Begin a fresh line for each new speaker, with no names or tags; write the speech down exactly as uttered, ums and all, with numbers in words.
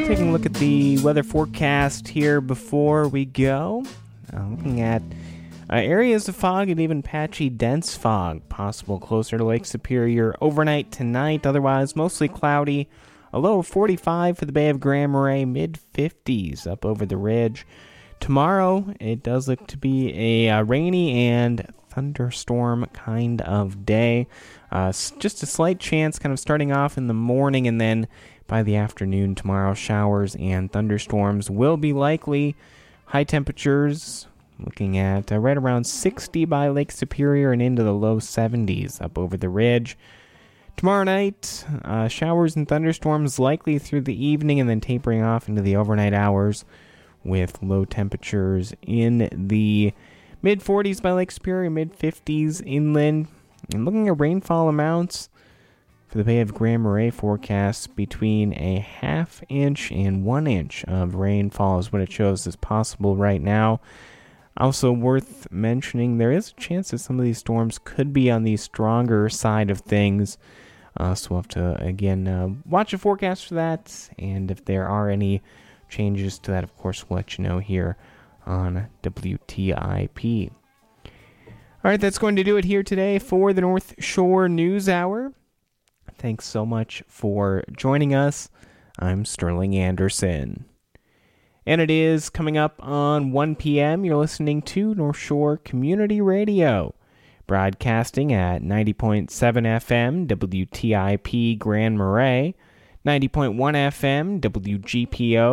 Taking a look at the weather forecast here before we go. Uh, looking at uh, areas of fog and even patchy dense fog possible closer to Lake Superior overnight tonight. Otherwise, mostly cloudy. A low of forty-five for the Bay of Grand Marais, mid fifties up over the ridge. Tomorrow, it does look to be a uh, rainy and thunderstorm kind of day. Uh, just a slight chance kind of starting off in the morning, and then by the afternoon tomorrow, showers and thunderstorms will be likely. High temperatures looking at uh, right around sixty by Lake Superior and into the low seventies up over the ridge. Tomorrow night, uh, showers and thunderstorms likely through the evening and then tapering off into the overnight hours with low temperatures in the mid forties by Lake Superior, mid fifties inland. And looking at rainfall amounts for the Bay of Grand Marais forecast, between a half inch and one inch of rainfall is what it shows as possible right now. Also worth mentioning, there is a chance that some of these storms could be on the stronger side of things. Uh, so we'll have to, again, uh, watch the forecast for that. And if there are any changes to that, of course, we'll let you know here on W T I P. All right, that's going to do it here today for the North Shore News Hour. Thanks so much for joining us. I'm Sterling Anderson. And it is coming up on one p.m. You're listening to North Shore Community Radio, broadcasting at ninety point seven F M W T I P Grand Marais, ninety point one F M W G P O